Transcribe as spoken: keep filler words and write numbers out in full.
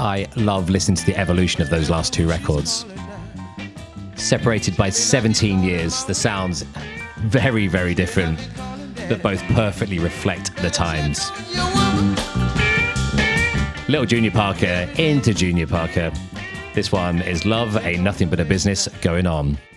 I love listening to the evolution of those last two records. Separated by seventeen years, the sounds very, very different, but both perfectly reflect the times. Little Junior Parker into Junior Parker. This one is Love Ain't Nothing But a Business Going On.